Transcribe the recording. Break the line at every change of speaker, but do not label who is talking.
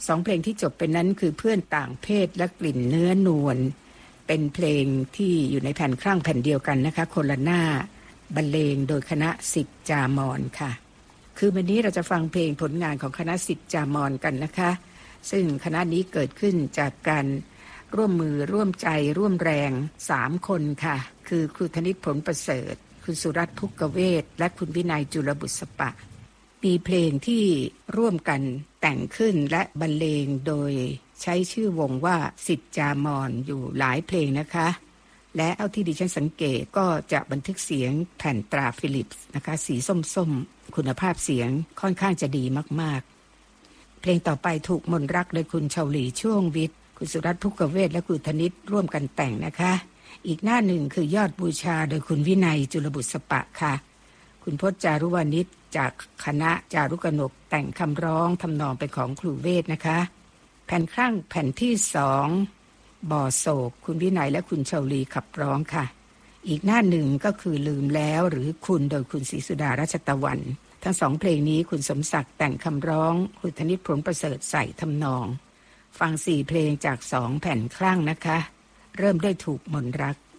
2เพลงที่จบเป็นนั้นคือเพื่อนต่างเพศและกลิ่นเนื้อนวลเป็นเพลงที่อยู่ในแผ่นครั่งแผ่นเดียวกันนะคะคนละหน้าบรรเลงโดยคณะศิษย์จามอนค่ะคือวันนี้เราจะฟังเพลงผลงานของคณะศิษย์จามอนกันนะคะซึ่งคณะนี้เกิดขึ้นจากการร่วมมือร่วมใจร่วมแรง3คนค่ะคือครูธนิตผลประเสริฐคุณสุรัตน์ภุกเวศและคุณวินัยจุลบุษปะมีเพลงที่ร่วมกันแต่งขึ้นและบรรเลงโดยใช้ชื่อวงว่าศิษย์จามอนอยู่หลายเพลงนะคะและเอาที่ดิฉันสังเกตก็จะบันทึกเสียงแผ่นตราฟิลิปส์นะคะสีส้มๆคุณภาพเสียงค่อนข้างจะดีมากๆเพลงต่อไปถูกมนต์รักโดยคุณเฉาหลี่ช่วงวิทย์คุณสุรัตน์ภุกเวศและคุณธนิตร่วมกันแต่งนะคะอีกหน้าหนึ่งคือยอดบูชาโดยคุณวินัยจุลบุษปะค่ะคุณพจน์จารุวานิชจากคณะจารุกนกแต่งคำร้องทำนองเป็นของครูเวทนะคะแผ่นครั่งแผ่นที่2บ่อโศกคุณวินัยและคุณเฉาลีขับร้องค่ะอีกหน้าหนึ่งก็คือลืมแล้วหรือคุณโดยคุณศรีสุดารัชตะวันทั้ง2เพลงนี้คุณสมศักดิ์แต่งคำร้องคุณธนิตผลประเสริฐใส่ทำนองฟัง4เพลงจาก2แผ่นครั่งนะคะเริ่มด้วยถูกมนต์รัก